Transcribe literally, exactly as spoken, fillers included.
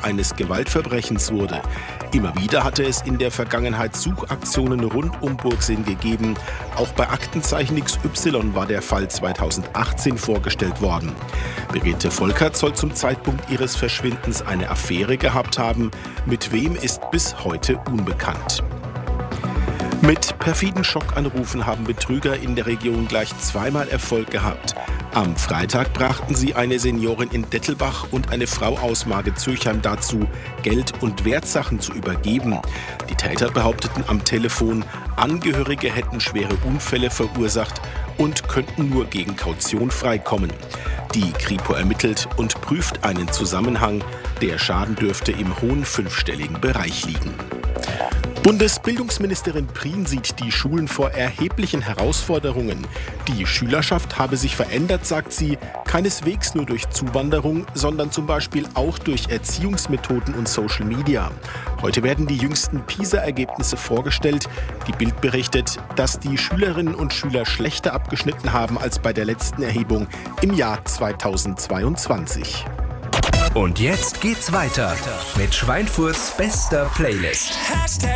eines Gewaltverbrechens wurde. Immer wieder hatte es in der Vergangenheit Suchaktionen rund um Burgsinn gegeben. Auch bei Aktenzeichen X Y war der Fall zweitausendachtzehn vorgestellt worden. Beate Volkert soll zum Zeitpunkt ihres Verschwindens eine Affäre gehabt haben. Mit wem ist bis heute unbekannt. Mit perfiden Schockanrufen haben Betrüger in der Region gleich zweimal Erfolg gehabt. Am Freitag brachten sie eine Seniorin in Dettelbach und eine Frau aus Marge-Zürchheim dazu, Geld und Wertsachen zu übergeben. Die Täter behaupteten am Telefon, Angehörige hätten schwere Unfälle verursacht und könnten nur gegen Kaution freikommen. Die Kripo ermittelt und prüft einen Zusammenhang. Der Schaden dürfte im hohen fünfstelligen Bereich liegen. Bundesbildungsministerin Prien sieht die Schulen vor erheblichen Herausforderungen. Die Schülerschaft habe sich verändert, sagt sie, keineswegs nur durch Zuwanderung, sondern zum Beispiel auch durch Erziehungsmethoden und Social Media. Heute werden die jüngsten PISA-Ergebnisse vorgestellt. Die Bild berichtet, dass die Schülerinnen und Schüler schlechter abgeschnitten haben als bei der letzten Erhebung im Jahr zweitausendzweiundzwanzig. Und jetzt geht's weiter mit Schweinfurts bester Playlist.